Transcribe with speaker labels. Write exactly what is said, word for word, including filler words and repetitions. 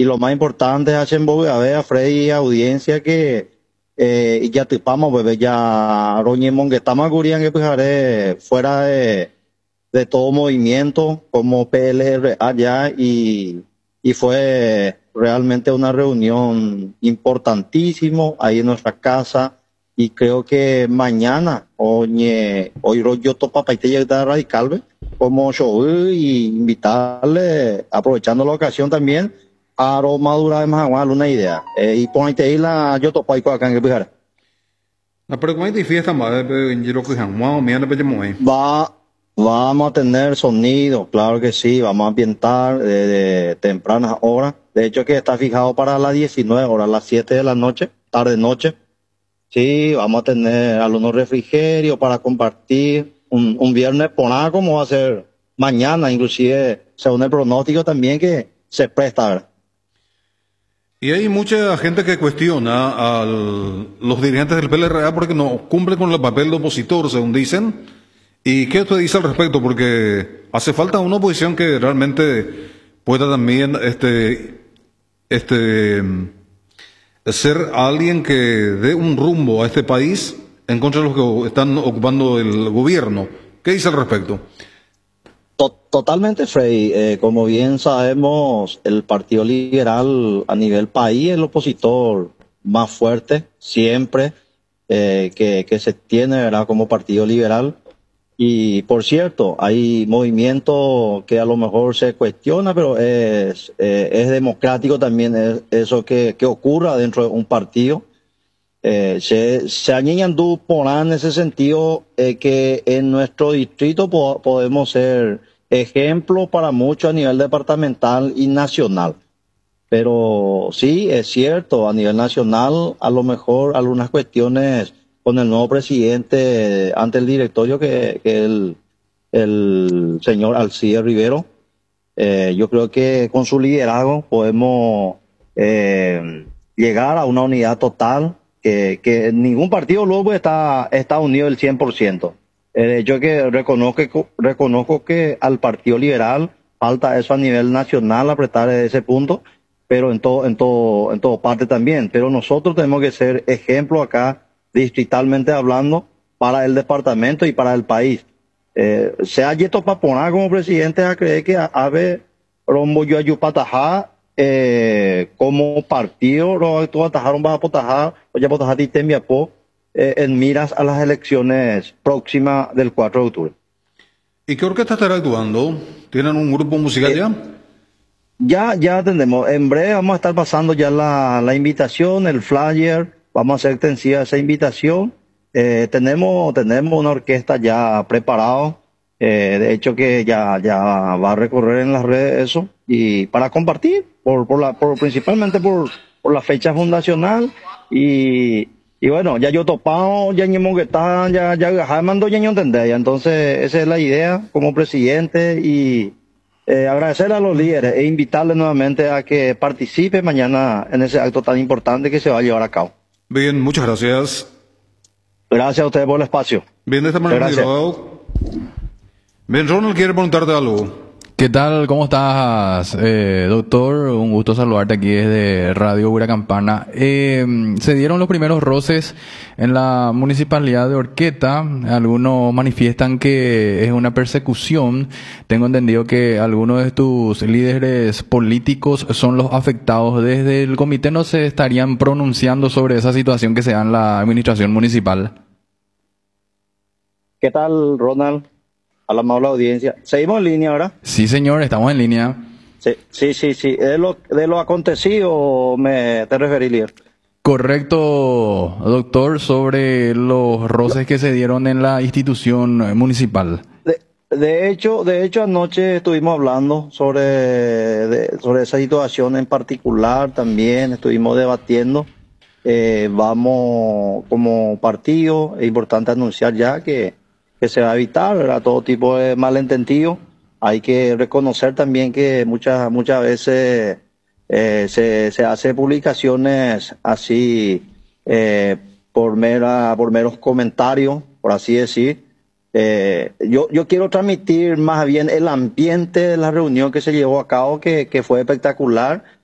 Speaker 1: y lo más importante es hacer a Freddy audiencia que eh, ya tipamos, bebé, ya roñemon que estamos gurian que fijaré fuera de, de todo movimiento como P L R allá y, y fue realmente una reunión importantísimo ahí en nuestra casa y creo que mañana oye, hoy yo topa para llegar radical, ¿ve? Como show y invitarle, aprovechando la ocasión también, a lo madura de más una idea. Eh, y ponete ahí la yo topa y acá en el Pijar.
Speaker 2: La pregunta es fiesta más en Giro que Juan, mañana pe
Speaker 1: Va, vamos a tener sonido, claro que sí, vamos a ambientar de, de tempranas horas. De hecho que está fijado para las diecinueve horas, las siete de la noche, tarde noche. Sí, vamos a tener algunos refrigerios para compartir un, un viernes por nada como va a ser mañana, inclusive según el pronóstico también que se presta. ¿Verdad?
Speaker 2: Y hay mucha gente que cuestiona a los dirigentes del P L R A porque no cumplen con el papel de opositor, según dicen. ¿Y qué usted dice al respecto? Porque hace falta una oposición que realmente pueda también este, este, ser alguien que dé un rumbo a este país en contra de los que están ocupando el gobierno. ¿Qué dice al respecto?
Speaker 1: Totalmente, Freddy. Eh, como bien sabemos, el Partido Liberal a nivel país es el opositor más fuerte siempre eh, que, que se tiene, ¿verdad? Como Partido Liberal. Y por cierto, hay movimientos que a lo mejor se cuestiona, pero es, eh, es democrático también es, eso que, que ocurra dentro de un partido. Eh, se, se añaden por en ese sentido eh, que en nuestro distrito po podemos ser ejemplo para muchos a nivel departamental y nacional. Pero sí, es cierto, a nivel nacional, a lo mejor algunas cuestiones con el nuevo presidente ante el directorio que, que el, el señor Alcides Rivero, eh, yo creo que con su liderazgo podemos eh, llegar a una unidad total, que, que ningún partido luego está, está unido el cien por ciento. Eh, yo que reconozco, reconozco que al Partido Liberal falta eso a nivel nacional, apretar ese punto, pero en todo, en todo, en todo parte también. Pero nosotros tenemos que ser ejemplo acá, distritalmente hablando, para el departamento y para el país. Eh, se ha yeto para poner como presidente a creer que ave rombo yo ayupatajá eh, como partido lo tú atajaron va a potajar o ya potajar y tembiapo eh, en miras a las elecciones próximas del cuatro de octubre.
Speaker 2: ¿Y qué orquesta estará actuando? ¿Tienen un grupo musical eh, ya?
Speaker 1: Ya, ya tenemos. En breve vamos a estar pasando ya la, la invitación, el flyer. Vamos a hacer extensiva esa invitación. Eh, tenemos, tenemos una orquesta ya preparada. Eh, de hecho que ya, ya va a recorrer en las redes eso. Y para compartir, por, por la, por, principalmente por, por la fecha fundacional. Y, y bueno, ya yo topado, ya ñemo que está, ya, ya, ya mando ya no entender. Entonces, esa es la idea como presidente y Eh, agradecer a los líderes e invitarles nuevamente a que participe mañana en ese acto tan importante que se va a llevar a cabo.
Speaker 2: Bien, muchas gracias.
Speaker 1: Gracias a ustedes por el espacio.
Speaker 2: Bien, de esta manera. Bien, Ronald quiere preguntarte algo.
Speaker 3: ¿Qué tal? ¿Cómo estás, eh, doctor? Un gusto saludarte aquí desde Radio Huracampana. Eh, se dieron los primeros roces en la municipalidad de Horqueta. Algunos manifiestan que es una persecución. Tengo entendido que algunos de tus líderes políticos son los afectados. Desde el comité no se estarían pronunciando sobre esa situación que se da en la administración municipal.
Speaker 1: ¿Qué tal, Ronald? A la amable audiencia. ¿Seguimos en línea ahora?
Speaker 3: Sí, señor, estamos en línea.
Speaker 1: Sí, sí, sí. sí. De, lo, de lo acontecido me te referías.
Speaker 3: Correcto, doctor, sobre los roces que se dieron en la institución municipal.
Speaker 1: De, de hecho, de hecho anoche estuvimos hablando sobre, de, sobre esa situación en particular, también estuvimos debatiendo. Eh, vamos como partido, es importante anunciar ya que que se va a evitar, ¿verdad? Todo tipo de malentendido. Hay que reconocer también que muchas muchas veces eh, se, se hace publicaciones así eh, por mera por meros comentarios, por así decir. Eh, yo yo quiero transmitir más bien el ambiente de la reunión que se llevó a cabo, que, que fue espectacular.